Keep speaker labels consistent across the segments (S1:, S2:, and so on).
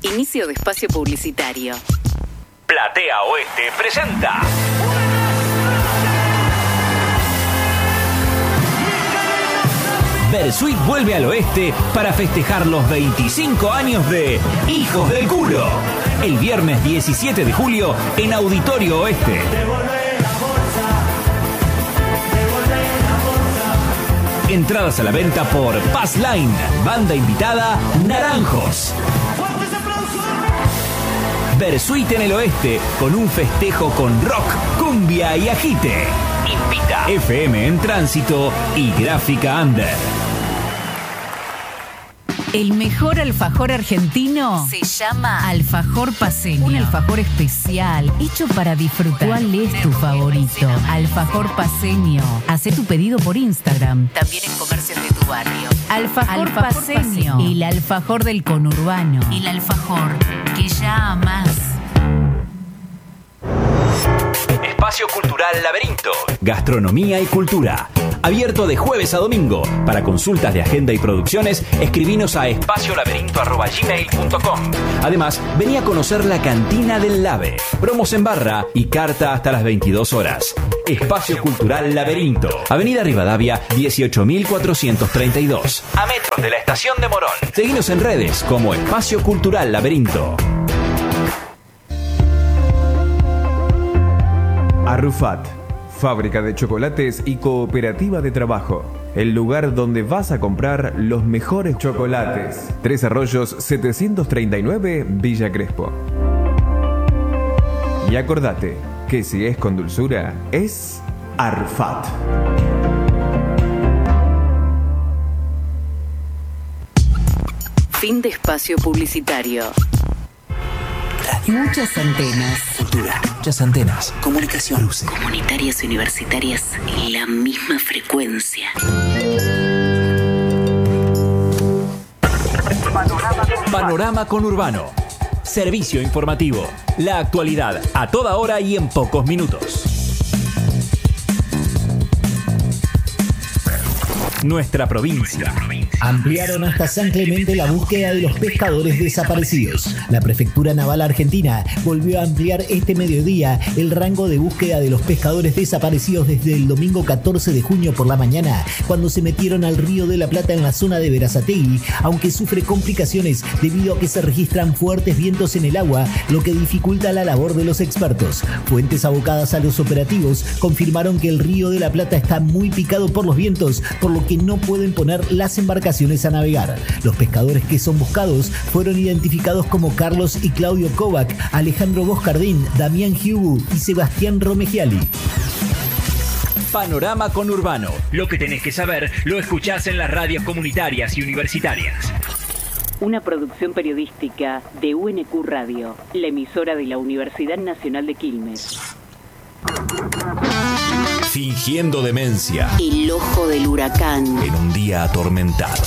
S1: Inicio de espacio publicitario.
S2: Platea Oeste presenta Versuit vuelve al oeste para festejar los 25 años de Hijos del Culo. El viernes 17 de julio en Auditorio Oeste. Entradas a la venta por Passline. Banda invitada, Naranjos. Versuit en el oeste, con un festejo con rock, cumbia y agite. Invita FM en Tránsito y Gráfica Under.
S3: El mejor alfajor argentino
S1: Se llama
S3: Alfajor Paceño. Un alfajor especial, hecho para disfrutar. ¿Cuál es tu favorito? Alfajor Paceño. Hacé tu pedido por Instagram.
S1: También en comercios de tu barrio.
S3: Alfajor Paceño. El alfajor del conurbano.
S1: El alfajor que ya amás.
S2: Espacio Cultural Laberinto. Gastronomía y cultura. Abierto de jueves a domingo. Para consultas de agenda y producciones, escribinos a espaciolaberinto@gmail.com. Además, vení a conocer la cantina del Lave. Promos en barra y carta hasta las 22 horas. Espacio Cultural Laberinto. Avenida Rivadavia, 18.432. A metros de la estación de Morón. Seguinos en redes como Espacio Cultural Laberinto.
S4: Arrufat, fábrica de chocolates y cooperativa de trabajo. El lugar donde vas a comprar los mejores chocolates. 3 Arroyos 739 Villa Crespo. Y acordate que si es con dulzura, es Arrufat.
S1: Fin de espacio publicitario.
S3: Muchas antenas.
S2: Cultura. Muchas antenas. Comunicación. Luces.
S1: Comunitarias y universitarias en la misma frecuencia.
S2: Panorama Conurbano. Servicio informativo. La actualidad a toda hora y en pocos minutos. Nuestra provincia.
S5: Ampliaron hasta San Clemente la búsqueda de los pescadores desaparecidos. La Prefectura Naval Argentina volvió a ampliar este mediodía el rango de búsqueda de los pescadores desaparecidos desde el domingo 14 de junio por la mañana, cuando se metieron al Río de la Plata en la zona de Berazategui, aunque sufre complicaciones debido a que se registran fuertes vientos en el agua, lo que dificulta la labor de los expertos. Fuentes abocadas a los operativos confirmaron que el Río de la Plata está muy picado por los vientos, por lo que no pueden poner las embarcaciones a navegar. Los pescadores que son buscados fueron identificados como Carlos y Claudio Kovac, Alejandro Boscardín, Damián Hugo y Sebastián Romegiali.
S2: Panorama Conurbano. Lo que tenés que saber lo escuchás en las radios comunitarias y universitarias.
S1: Una producción periodística de UNQ Radio, la emisora de la Universidad Nacional de Quilmes.
S2: Fingiendo demencia.
S1: El ojo del huracán.
S2: En un día atormentado.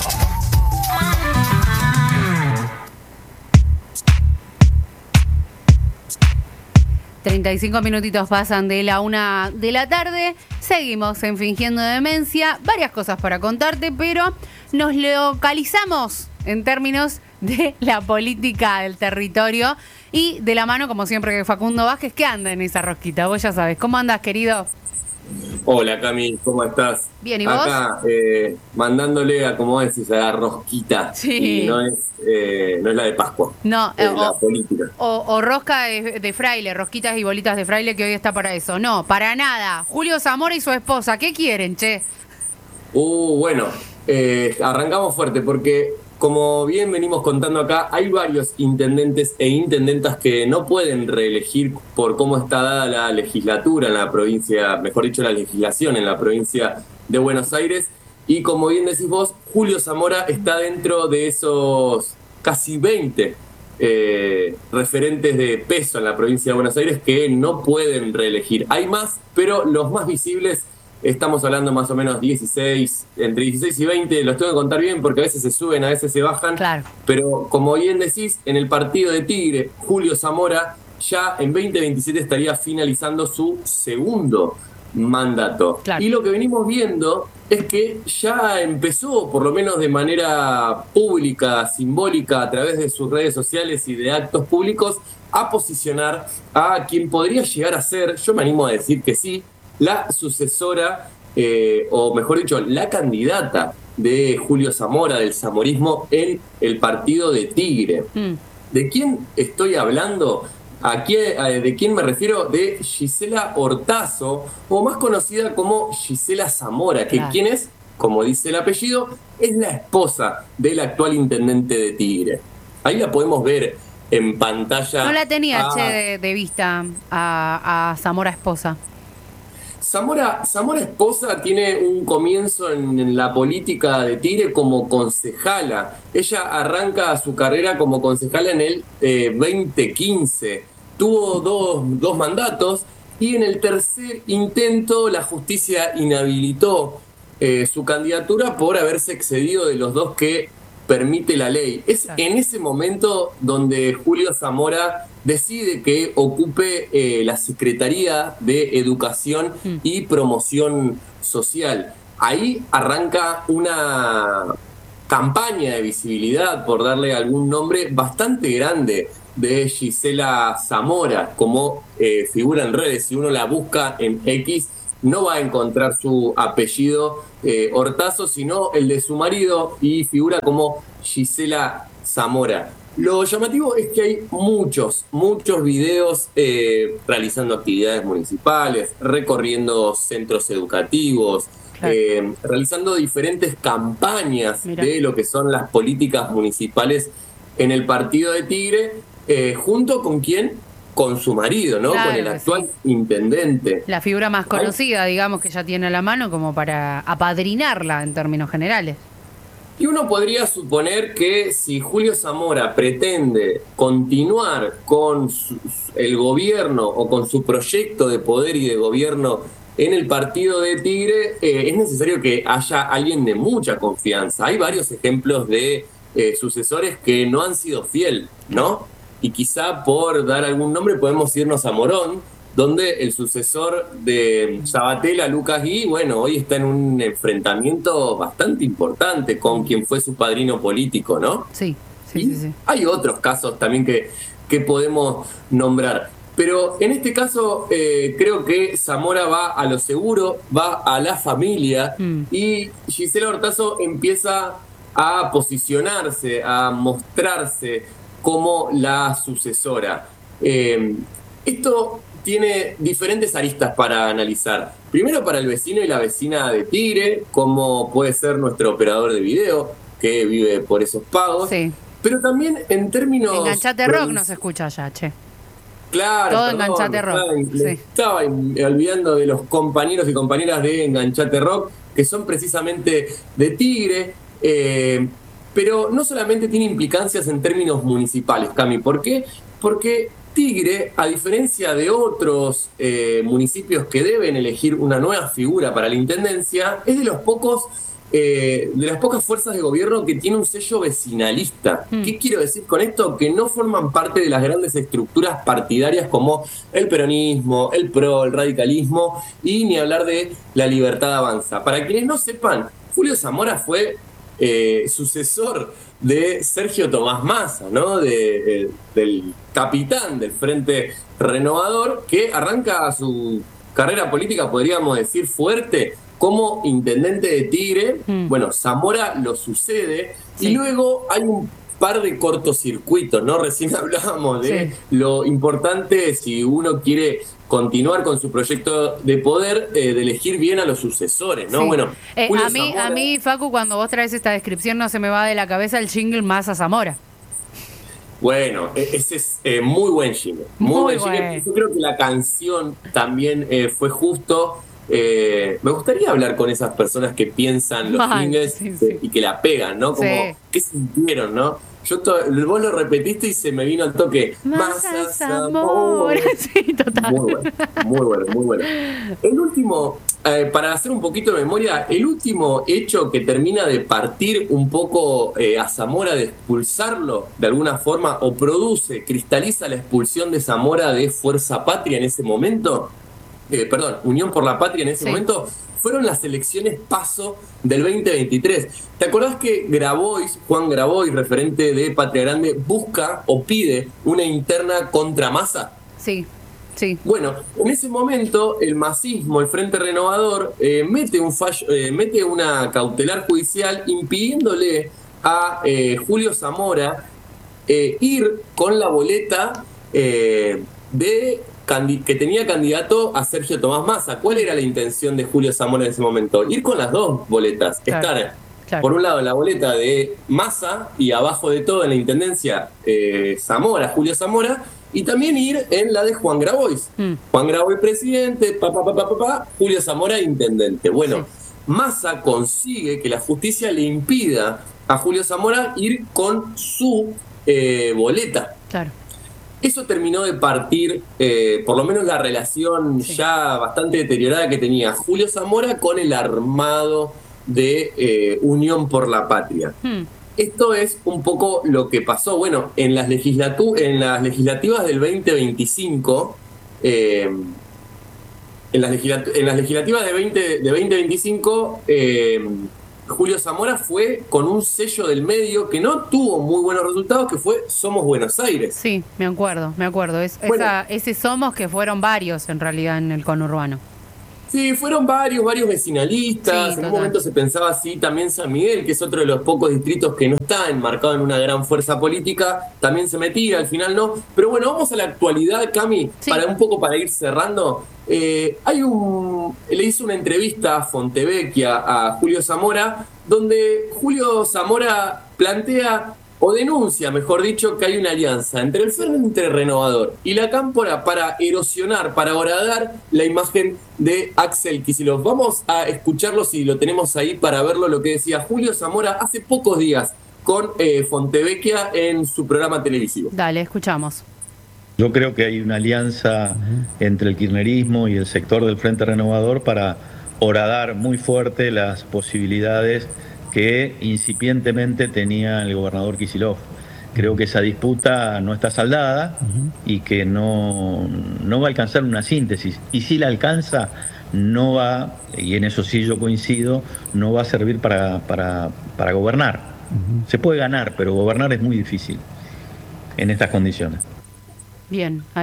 S6: ...35 minutitos pasan de la 1 de la tarde... ...seguimos en Fingiendo Demencia... ...varias cosas para contarte... ...pero nos localizamos... ...en términos de la política del territorio... ...y de la mano, como siempre, de Facundo Vázquez... ...que anda en esa rosquita, vos ya sabés... ¿Cómo andás, querido?
S7: Hola, Cami, ¿cómo estás?
S6: Bien, ¿y
S7: acá,
S6: vos?
S7: mandándole a, como decís, a la rosquita.
S6: Sí.
S7: Y no es la de Pascua.
S6: No,
S7: es la política.
S6: O rosca de fraile, rosquitas y bolitas de fraile, que hoy está para eso. No, para nada. Julio Zamora y su esposa, ¿qué quieren, che?
S7: Bueno, arrancamos fuerte porque, como bien venimos contando acá, hay varios intendentes e intendentas que no pueden reelegir por cómo está dada la legislatura en la provincia, mejor dicho, la legislación en la provincia de Buenos Aires. Y como bien decís vos, Julio Zamora está dentro de esos casi 20 referentes de peso en la provincia de Buenos Aires que no pueden reelegir. Hay más, pero los más visibles, estamos hablando más o menos 16, entre 16 y 20, los tengo que contar bien porque a veces se suben, a veces se bajan.
S6: Claro.
S7: Pero como bien decís, en el partido de Tigre, Julio Zamora ya en 2027 estaría finalizando su segundo mandato.
S6: Claro.
S7: Y lo que venimos viendo es que ya empezó, por lo menos de manera pública, simbólica, a través de sus redes sociales y de actos públicos, a posicionar a quien podría llegar a ser, yo me animo a decir que sí, la sucesora, o mejor dicho, la candidata de Julio Zamora, del zamorismo, en el partido de Tigre. ¿De quién estoy hablando? ¿De quién me refiero? De Gisela Hortazo, o más conocida como Gisela Zamora, que
S6: Claro.
S7: quien es, como dice el apellido, es la esposa del actual intendente de Tigre. Ahí la podemos ver en pantalla.
S6: No la tenía,
S7: a-
S6: de vista a Zamora esposa.
S7: Zamora esposa tiene un comienzo en la política de Tigre como concejala. Ella arranca su carrera como concejala en el 2015. Tuvo dos mandatos y en el tercer intento la justicia inhabilitó su candidatura por haberse excedido de los 2 que permite la ley. Es en ese momento donde Julio Zamora decide que ocupe la Secretaría de Educación y Promoción Social. Ahí arranca una campaña de visibilidad, por darle algún nombre, bastante grande de Gisela Zamora, como figura en redes. Si uno la busca en X, no va a encontrar su apellido Hortazo, sino el de su marido, y figura como Gisela Zamora. Lo llamativo es que hay muchos videos realizando actividades municipales, recorriendo centros educativos,
S6: Claro.
S7: realizando diferentes campañas
S6: Mirá.
S7: de lo que son las políticas municipales en el partido de Tigre, junto con quién, con su marido, ¿no?
S6: Claro
S7: Con el
S6: que
S7: actual
S6: sí.
S7: intendente.
S6: La figura más conocida, digamos, que ya tiene a la mano como para apadrinarla en términos generales.
S7: Y uno podría suponer que si Julio Zamora pretende continuar con el gobierno o con su proyecto de poder y de gobierno en el partido de Tigre, es necesario que haya alguien de mucha confianza. Hay varios ejemplos de sucesores que no han sido fiel, ¿no? Y quizá por dar algún nombre podemos irnos a Morón, donde el sucesor de Sabatella, Lucas Gui, bueno, hoy está en un enfrentamiento bastante importante con quien fue su padrino político, ¿no?
S6: Sí,
S7: Y
S6: sí.
S7: hay otros casos también que podemos nombrar. Pero en este caso creo que Zamora va a lo seguro, va a la familia, y Gisela Hortazo empieza a posicionarse, a mostrarse como la sucesora. Esto tiene diferentes aristas para analizar. Primero, para el vecino y la vecina de Tigre, como puede ser nuestro operador de video, que vive por esos pagos.
S6: Sí.
S7: Pero también en términos...
S6: Enganchate Rock nos escucha ya, che.
S7: Claro,
S6: Todo
S7: perdón,
S6: Enganchate Rock,
S7: me
S6: sí.
S7: estaba olvidando de los compañeros y compañeras de Enganchate Rock, que son precisamente de Tigre, pero no solamente tiene implicancias en términos municipales, Cami. ¿Por qué? Porque Tigre, a diferencia de otros municipios que deben elegir una nueva figura para la intendencia, es de las pocas fuerzas de gobierno que tiene un sello vecinalista. ¿Qué quiero decir con esto? Que no forman parte de las grandes estructuras partidarias como el peronismo, el PRO, el radicalismo, y ni hablar de la Libertad Avanza. Para quienes no sepan, Julio Zamora fue sucesor de Sergio Tomás Massa, ¿no? Del capitán del Frente Renovador, que arranca su carrera política, podríamos decir, fuerte como intendente de Tigre. Bueno, Zamora lo sucede,
S6: Sí.
S7: y luego hay un par de cortocircuitos, ¿no? Recién hablábamos de lo importante, si uno quiere continuar con su proyecto de poder, de elegir bien a los sucesores, ¿no?
S6: Sí.
S7: Bueno, Julio
S6: a
S7: Zamora-
S6: mí, Facu, cuando vos traes esta descripción no se me va de la cabeza el jingle Massa Zamora.
S7: Bueno, ese es muy buen jingle.
S6: Muy
S7: Muy buen jingle.
S6: bueno.
S7: Yo creo que la canción también fue justo. Me gustaría hablar con esas personas que piensan los
S6: Mal,
S7: jingles
S6: sí.
S7: y que la pegan, ¿no? Como,
S6: Sí.
S7: ¿qué sintieron, no? Vos lo repetiste y se me vino al toque.
S6: Massa Zamora. Sí, total.
S7: Muy bueno. El último, para hacer un poquito de memoria, el último hecho que termina de partir un poco a Zamora, de expulsarlo de alguna forma, o cristaliza la expulsión de Zamora de Fuerza Patria en ese momento, Unión por la Patria en ese momento, fueron las elecciones PASO del 2023. ¿Te acordás que Juan Grabois, referente de Patria Grande, busca o pide una interna contra Massa?
S6: Sí.
S7: Bueno, en ese momento el masismo, el Frente Renovador, mete una cautelar judicial impidiéndole a Julio Zamora ir con la boleta que tenía candidato a Sergio Tomás Massa. ¿Cuál era la intención de Julio Zamora en ese momento? Ir con las dos boletas. Claro. Por un lado la boleta de Massa y abajo de todo en la intendencia Julio Zamora, y también ir en la de Juan Grabois. Juan Grabois presidente, Julio Zamora intendente. Bueno, Massa consigue que la justicia le impida a Julio Zamora ir con su boleta. Claro. Eso terminó de partir, por lo menos la relación ya bastante deteriorada que tenía Julio Zamora con el armado de Unión por la Patria. Esto es un poco lo que pasó. Bueno, en las legislativas del 2025, en las legislativas de 2025, Julio Zamora fue con un sello del medio que no tuvo muy buenos resultados, que fue Somos Buenos Aires. Sí, me acuerdo.
S6: Ese Somos, que fueron varios en realidad en el conurbano.
S7: Sí, fueron varios vecinalistas. En un momento se pensaba así también San Miguel, que es otro de los pocos distritos que no está enmarcado en una gran fuerza política, también se metía, al final no. Pero bueno, vamos a la actualidad, Cami, para ir cerrando. Le hizo una entrevista a Fontevecchia a Julio Zamora, donde Julio Zamora plantea o denuncia, mejor dicho, que hay una alianza entre el Frente Renovador y la Cámpora para erosionar, para horadar la imagen de Axel Kicillof. Vamos a escucharlo, si lo tenemos ahí, para verlo, lo que decía Julio Zamora hace pocos días con Fontevecchia en su programa televisivo.
S6: Dale, escuchamos.
S8: Yo creo que hay una alianza entre el kirchnerismo y el sector del Frente Renovador para horadar muy fuerte las posibilidades que incipientemente tenía el gobernador Kicillof. Creo que esa disputa no está saldada y que no va a alcanzar una síntesis. Y si la alcanza, no va, y en eso sí yo coincido, no va a servir para gobernar. Se puede ganar, pero gobernar es muy difícil en estas condiciones.
S6: Bien, ahí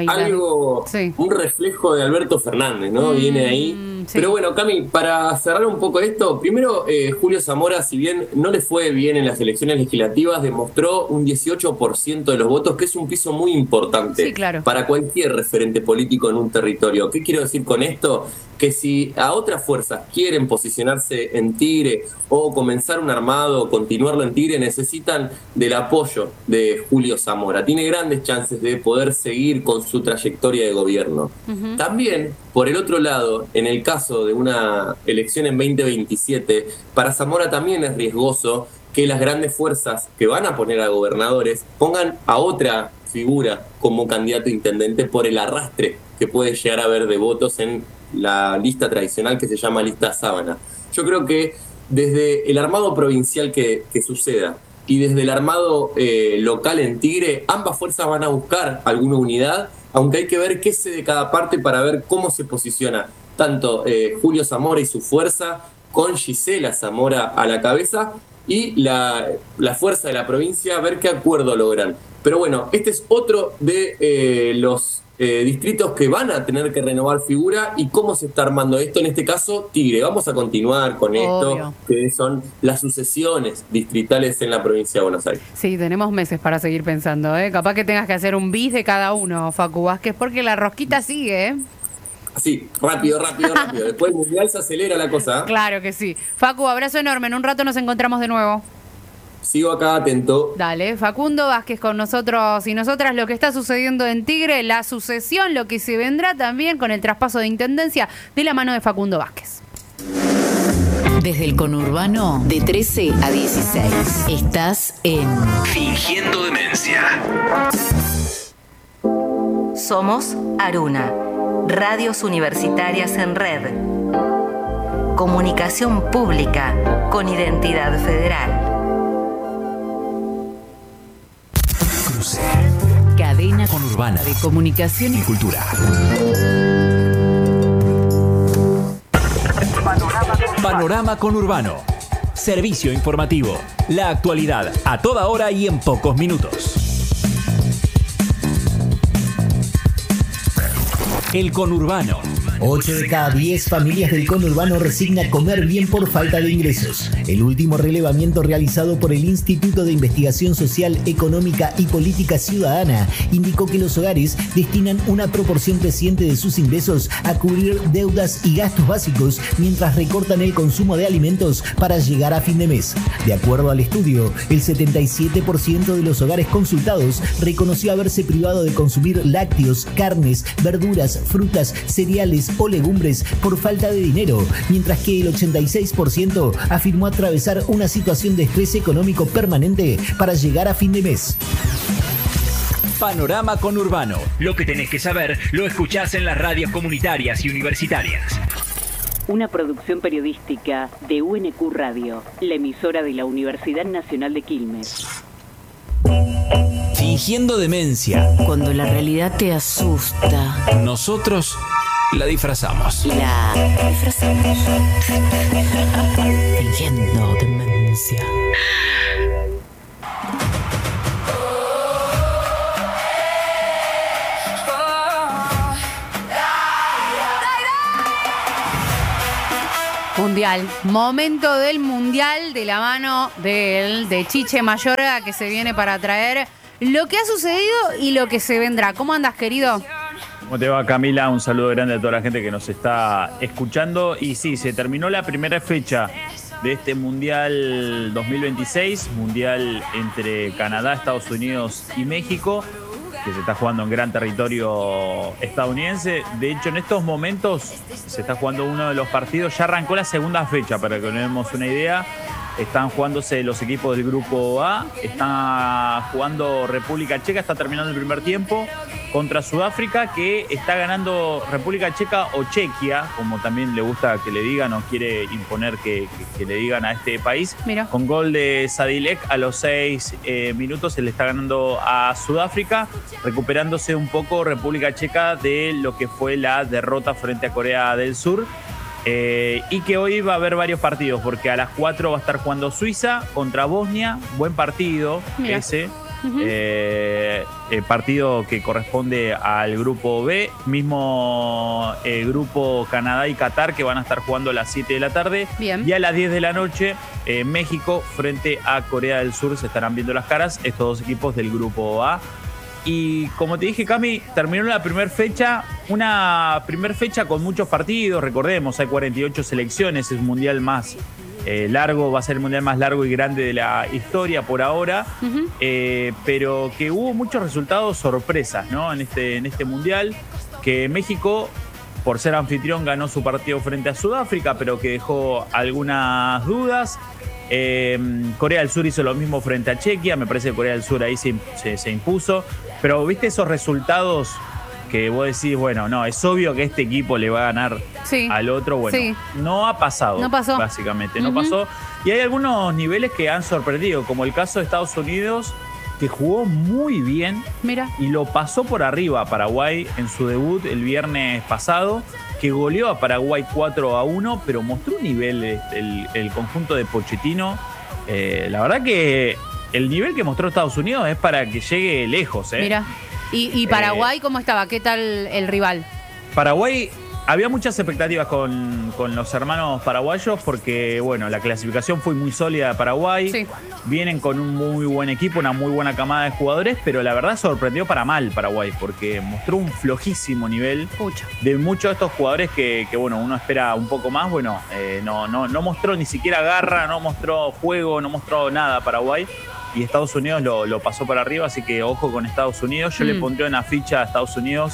S7: un reflejo de Alberto Fernández, ¿no? Viene ahí. Sí. Pero bueno, Cami, para cerrar un poco esto, primero Julio Zamora, si bien no le fue bien en las elecciones legislativas, demostró un 18% de los votos, que es un piso muy importante para cualquier referente político en un territorio. ¿Qué quiero decir con esto? Que si a otras fuerzas quieren posicionarse en Tigre o comenzar un armado o continuarlo en Tigre, necesitan del apoyo de Julio Zamora. Tiene grandes chances de poder seguir con su trayectoria de gobierno. También, por el otro lado, en el caso de una elección en 2027, para Zamora también es riesgoso que las grandes fuerzas que van a poner a gobernadores pongan a otra figura como candidato a intendente por el arrastre que puede llegar a haber de votos en la lista tradicional que se llama lista sábana. Yo creo que desde el armado provincial que suceda y desde el armado local en Tigre, ambas fuerzas van a buscar alguna unidad, aunque hay que ver qué sé de cada parte para ver cómo se posiciona tanto Julio Zamora y su fuerza, con Gisela Zamora a la cabeza, y la fuerza de la provincia, a ver qué acuerdo logran. Pero bueno, este es otro de los distritos que van a tener que renovar figura y cómo se está armando esto, en este caso Tigre. Vamos a continuar con esto, que son las sucesiones distritales en la provincia de Buenos Aires.
S6: Sí, tenemos meses para seguir pensando, ¿eh? Capaz que tengas que hacer un bis de cada uno, Facu Vázquez, porque la rosquita sigue, ¿eh?
S7: Sí, rápido. Después del mundial se acelera la cosa.
S6: Claro que sí. Facu, abrazo enorme. En un rato nos encontramos de nuevo.
S7: Sigo acá atento.
S6: Dale, Facundo Vázquez con nosotros y nosotras, lo que está sucediendo en Tigre, la sucesión, lo que se vendrá también con el traspaso de intendencia de la mano de Facundo Vázquez.
S3: Desde el conurbano, de 13 a 16, estás en
S2: Fingiendo Demencia.
S9: Somos Aruna, radios universitarias en red. Comunicación pública con identidad federal.
S3: Cadena
S2: Conurbana
S3: de comunicación
S2: y cultura. Panorama Conurbano. Servicio informativo. La actualidad a toda hora y en pocos minutos. El conurbano.
S5: 8 de cada 10 familias del conurbano resigna comer bien por falta de ingresos. El último relevamiento realizado por el Instituto de Investigación Social, Económica y Política Ciudadana indicó que los hogares destinan una proporción creciente de sus ingresos a cubrir deudas y gastos básicos mientras recortan el consumo de alimentos para llegar a fin de mes. De acuerdo al estudio, el 77% de los hogares consultados reconoció haberse privado de consumir lácteos, carnes, verduras, frutas, cereales o legumbres por falta de dinero, mientras que el 86% afirmó atravesar una situación de estrés económico permanente para llegar a fin de mes.
S2: Panorama Conurbano. Lo que tenés que saber lo escuchás en las radios comunitarias y universitarias.
S1: Una producción periodística de UNQ Radio, la emisora de la Universidad Nacional de Quilmes.
S2: Fingiendo demencia.
S3: Cuando la realidad te asusta.
S2: Nosotros la disfrazamos.
S3: La disfrazamos. Fingiendo demencia.
S6: Mundial. Momento del Mundial de la mano de Chiche Mayorga, que se viene para traer lo que ha sucedido y lo que se vendrá. ¿Cómo andas, querido?
S10: ¿Cómo te va, Camila? Un saludo grande a toda la gente que nos está escuchando. Y sí, se terminó la primera fecha de este Mundial 2026, Mundial entre Canadá, Estados Unidos y México, que se está jugando en gran territorio estadounidense. De hecho, en estos momentos se está jugando uno de los partidos. Ya arrancó la segunda fecha, para que nos demos una idea. Están jugándose los equipos del grupo A. Está jugando República Checa, está terminando el primer tiempo, contra Sudáfrica, que está ganando República Checa o Chequia, como también le gusta que le digan o quiere imponer que le digan a este país.
S6: Mira.
S10: Con gol de Sadilek a los 6 minutos se le está ganando a Sudáfrica, recuperándose un poco República Checa de lo que fue la derrota frente a Corea del Sur. Y que hoy va a haber varios partidos, porque a las 4 va a estar jugando Suiza contra Bosnia. Buen partido. Mira. Ese. Partido que corresponde al grupo B, mismo grupo Canadá y Qatar, que van a estar jugando a las 7 de la tarde.
S6: Bien.
S10: Y a las 10 de la noche México frente a Corea del Sur. Se estarán viendo las caras estos dos equipos del grupo A. Y como te dije, Cami, terminó la primera fecha, una primera fecha con muchos partidos. Recordemos, hay 48 selecciones, es un mundial más largo, va a ser el mundial más largo y grande de la historia por ahora, pero que hubo muchos resultados sorpresas, ¿no? en este mundial, que México, por ser anfitrión, ganó su partido frente a Sudáfrica, pero que dejó algunas dudas. Corea del Sur hizo lo mismo frente a Chequia, me parece que Corea del Sur ahí se impuso, pero viste esos resultados que vos decís, bueno, no, es obvio que este equipo le va a ganar al otro. Bueno, no ha pasado.
S6: No pasó.
S10: Básicamente, no pasó. Y hay algunos niveles que han sorprendido, como el caso de Estados Unidos, que jugó muy bien.
S6: Mira.
S10: Y lo pasó por arriba a Paraguay en su debut el viernes pasado, que goleó a Paraguay 4-1, pero mostró un nivel el conjunto de Pochettino. La verdad que el nivel que mostró Estados Unidos es para que llegue lejos.
S6: Mira. ¿Y Paraguay cómo estaba? ¿Qué tal el rival?
S10: Paraguay, había muchas expectativas con los hermanos paraguayos porque, bueno, la clasificación fue muy sólida de Paraguay.
S6: Sí.
S10: Vienen con un muy buen equipo, una muy buena camada de jugadores, pero la verdad sorprendió para mal Paraguay porque mostró un flojísimo nivel de muchos de estos jugadores que bueno, uno espera un poco más. Bueno, no mostró ni siquiera garra, no mostró juego, no mostró nada Paraguay. Y Estados Unidos lo pasó por arriba, así que ojo con Estados Unidos. Yo le pondré una ficha a Estados Unidos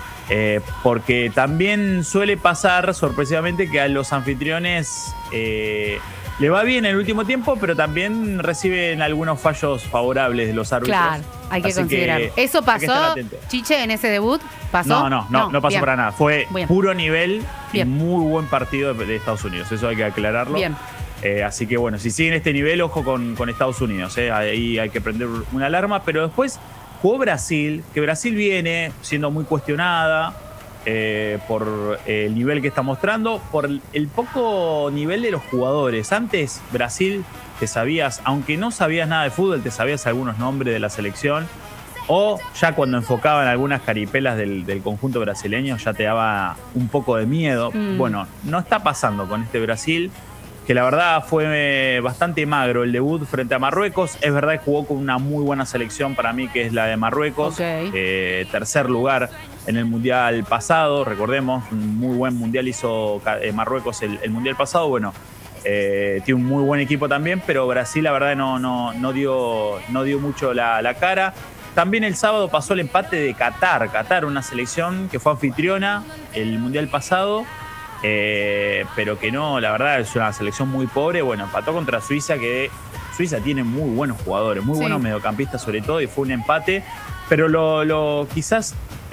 S10: porque también suele pasar sorpresivamente que a los anfitriones le va bien en el último tiempo, pero también reciben algunos fallos favorables de los árbitros.
S6: Claro, hay que considerarlo. ¿Eso pasó, Chiche, en ese debut? ¿Pasó?
S10: No pasó
S6: bien.
S10: para nada. Fue puro nivel y
S6: Bien.
S10: muy buen partido de Estados Unidos. Eso hay que aclararlo.
S6: Bien.
S10: Así que bueno, si siguen este nivel, ojo con Estados Unidos. Ahí hay que prender una alarma. Pero después jugó Brasil, que Brasil viene siendo muy cuestionada. por el nivel que está mostrando, por el poco nivel de los jugadores. Antes Brasil te sabías, aunque no sabías nada de fútbol, te sabías algunos nombres de la selección, o ya cuando enfocaban algunas caripelas del conjunto brasileño ya te daba un poco de miedo. Bueno, no está pasando con este Brasil, que la verdad fue bastante magro el debut frente a Marruecos. Es verdad que jugó con una muy buena selección para mí, que es la de Marruecos. Tercer lugar en el Mundial pasado, recordemos, un muy buen Mundial hizo Marruecos el Mundial pasado. Bueno, tiene un muy buen equipo también, pero Brasil la verdad no dio mucho la cara. También el sábado pasó el empate de Qatar, una selección que fue anfitriona el Mundial pasado, pero que no, la verdad es una selección muy pobre. Bueno, empató contra Suiza, que Suiza tiene muy buenos jugadores, muy buenos mediocampistas sobre todo, y fue un empate. Pero quizás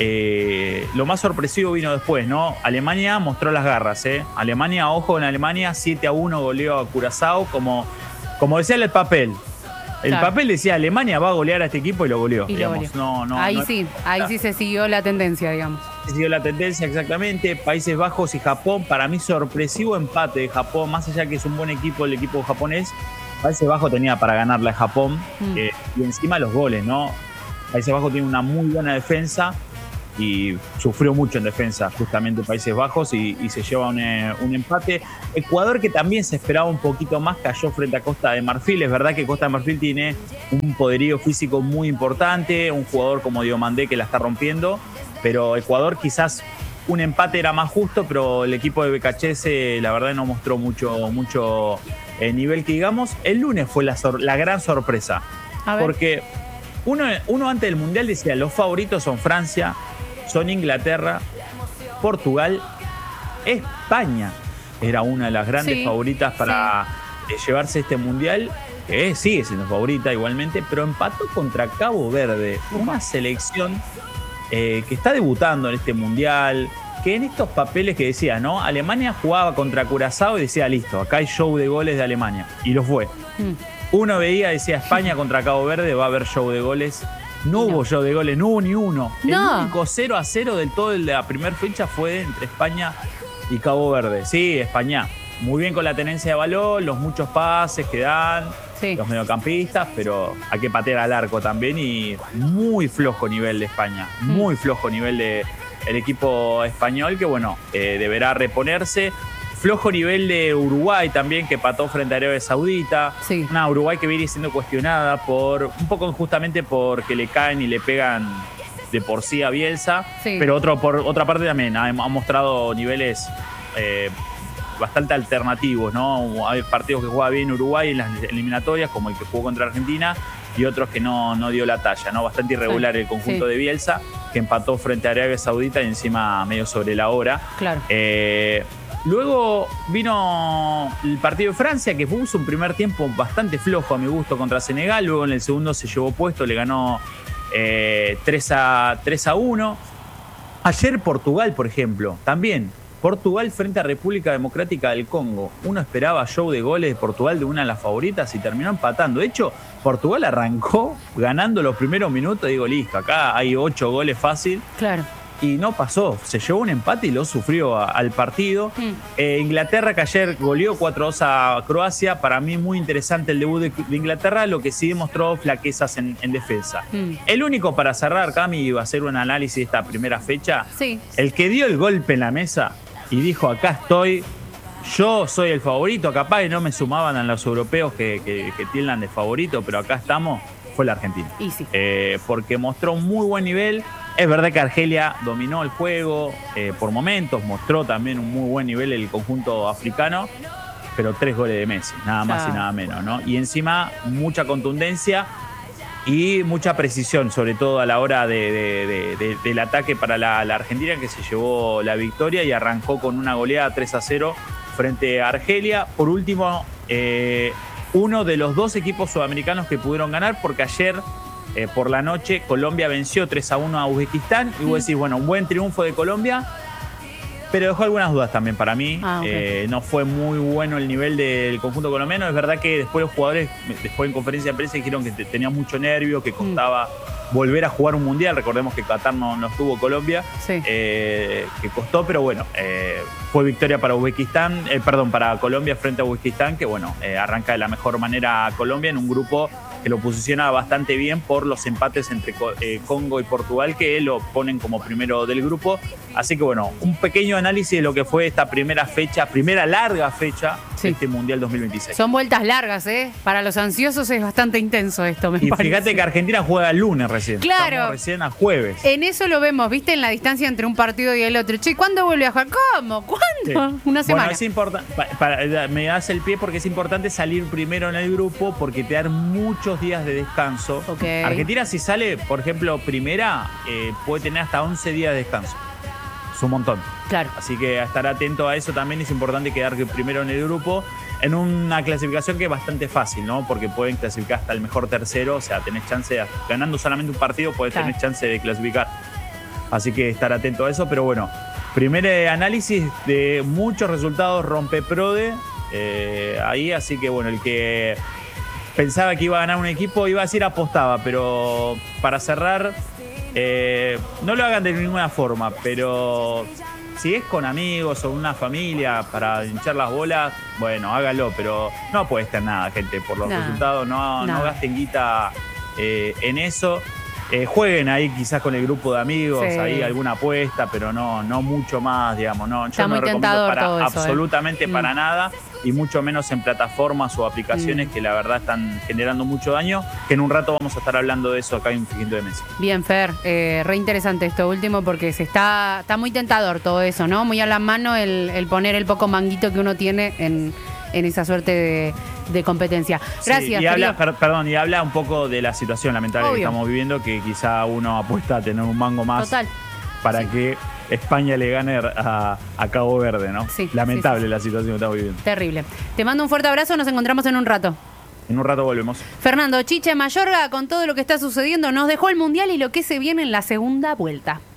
S10: lo más sorpresivo vino después, ¿no? Alemania mostró las garras, Alemania, ojo en Alemania, 7-1 goleó a Curazao, como decía el papel. El papel decía Alemania va a golear a este equipo y lo goleó. Ahí
S6: sí se siguió la tendencia, digamos.
S10: Se siguió la tendencia, exactamente. Países Bajos y Japón, para mí sorpresivo empate de Japón, más allá que es un buen equipo el equipo japonés. Países Bajos tenía para ganarle a Japón, y encima los goles, ¿no? Países Bajos tiene una muy buena defensa y sufrió mucho en defensa justamente Países Bajos y se lleva un empate. Ecuador, que también se esperaba un poquito más, cayó frente a Costa de Marfil. Es verdad que Costa de Marfil tiene un poderío físico muy importante, un jugador como Diomandé que la está rompiendo, pero Ecuador quizás un empate era más justo, pero el equipo de Becachese la verdad no mostró mucho nivel que digamos. El lunes fue la gran sorpresa, porque uno antes del Mundial decía los favoritos son Francia, son Inglaterra, Portugal, España era una de las grandes favoritas para llevarse este Mundial, que sigue siendo favorita igualmente, pero empató contra Cabo Verde, una selección que está debutando en este Mundial, que en estos papeles que decía, ¿no? Alemania jugaba contra Curazao y decía, listo, acá hay show de goles de Alemania, y lo fue. Uno veía, decía, España contra Cabo Verde, va a haber show de goles. No hubo show de goles, no hubo ni uno. El único 0-0 del todo de la primera fecha fue entre España y Cabo Verde. Sí, España, muy bien con la tenencia de balón, los muchos pases que dan, los mediocampistas, pero hay que patear al arco también, y muy flojo nivel de España, muy flojo nivel del equipo español, que bueno, deberá reponerse. Flojo nivel de Uruguay también, que pató frente a Arabia Saudita. Una Uruguay que viene siendo cuestionada un poco injustamente porque le caen y le pegan de por sí a Bielsa. Pero por otra parte también ha mostrado niveles bastante alternativos, ¿no? Hay partidos que juega bien Uruguay en las eliminatorias, como el que jugó contra Argentina, y otros que no dio la talla, ¿no? Bastante irregular el conjunto de Bielsa, que empató frente a Arabia Saudita y encima medio sobre la hora. Luego vino el partido de Francia, que puso un primer tiempo bastante flojo a mi gusto contra Senegal. Luego en el segundo se llevó puesto, le ganó 3-1. Ayer Portugal, por ejemplo, también. Portugal frente a República Democrática del Congo. Uno esperaba show de goles de Portugal, de una de las favoritas, y terminó empatando. De hecho, Portugal arrancó ganando los primeros minutos. Digo, listo, acá hay 8 goles fácil. Y no pasó, se llevó un empate y lo sufrió al partido. Inglaterra, que ayer goleó 4-2 a Croacia. Para mí muy interesante el debut de Inglaterra, lo que sí demostró flaquezas en defensa. El único, para cerrar, Cami, iba a hacer un análisis de esta primera fecha, el que dio el golpe en la mesa y dijo, acá estoy, yo soy el favorito, capaz que no me sumaban a los europeos que tildan de favorito, pero acá estamos, fue la Argentina. Porque mostró un muy buen nivel. Es verdad que Argelia dominó el juego por momentos, mostró también un muy buen nivel el conjunto africano, pero 3 goles de Messi, nada más y nada menos, ¿no? Y encima mucha contundencia y mucha precisión, sobre todo a la hora del ataque para la Argentina, que se llevó la victoria y arrancó con una goleada 3-0 frente a Argelia. Por último, uno de los 2 equipos sudamericanos que pudieron ganar, porque ayer por la noche Colombia venció 3-1 a Uzbekistán, y vos decís, bueno, un buen triunfo de Colombia, pero dejó algunas dudas también para mí. No fue muy bueno el nivel del conjunto colombiano. Es verdad que después los jugadores, después en conferencia de prensa, dijeron que tenían mucho nervio, que costaba volver a jugar un mundial. Recordemos que Qatar no estuvo Colombia,
S6: Sí.
S10: Que costó, pero bueno, fue victoria para para Colombia frente a Uzbekistán, que bueno, arranca de la mejor manera Colombia en un grupo que lo posiciona bastante bien por los empates entre Congo y Portugal, que lo ponen como primero del grupo. Así que bueno, un pequeño análisis de lo que fue esta primera larga fecha de este Mundial 2026.
S6: Son vueltas largas, ¿eh? Para los ansiosos es bastante intenso esto, me parece.
S10: Y fíjate que Argentina juega el lunes recién.
S6: Claro.
S10: Estamos recién a jueves.
S6: En eso lo vemos, ¿viste? En la distancia entre un partido y el otro. Che, ¿cuándo vuelve a jugar? ¿Cómo? ¿Cuándo?
S10: Sí.
S6: Una semana.
S10: Bueno, es importante, me das el pie porque es importante salir primero en el grupo porque te dan muchos días de descanso.
S6: Ok.
S10: Argentina, si sale, por ejemplo, primera, puede tener hasta 11 días de descanso. Es un montón.
S6: Claro.
S10: Así que estar atento a eso también. Es importante quedar primero en el grupo en una clasificación que es bastante fácil, ¿no? Porque pueden clasificar hasta el mejor tercero, o sea, tenés chance, ganando solamente un partido, podés tener chance de clasificar. Así que estar atento a eso, pero bueno, primer análisis de muchos resultados rompeprode ahí, así que bueno, el que pensaba que iba a ganar un equipo, iba a decir apostaba, pero para cerrar, no lo hagan de ninguna forma, pero si es con amigos o una familia para hinchar las bolas, bueno, hágalo, pero no apuesten nada, gente, por los resultados, no gasten guita en eso. Jueguen ahí quizás con el grupo de amigos, ahí alguna apuesta, pero no mucho más, digamos. No, yo no recomiendo para absolutamente para nada, y mucho menos en plataformas o aplicaciones que la verdad están generando mucho daño, que en un rato vamos a estar hablando de eso acá en Fingiendo Demencia.
S6: Bien, Fer, re interesante esto último porque está muy tentador todo eso, ¿no? Muy a la mano el poner el poco manguito que uno tiene en esa suerte de competencia. Gracias.
S10: Sí, y habla un poco de la situación lamentable que estamos viviendo, que quizá uno apuesta a tener un mango más para que España le gane a Cabo Verde, ¿no? Sí, lamentable la situación que estamos viviendo.
S6: Terrible. Te mando un fuerte abrazo, nos encontramos en un rato.
S10: En un rato volvemos.
S6: Fernando Chiche Mayorga, con todo lo que está sucediendo, nos dejó el Mundial y lo que se viene en la segunda vuelta.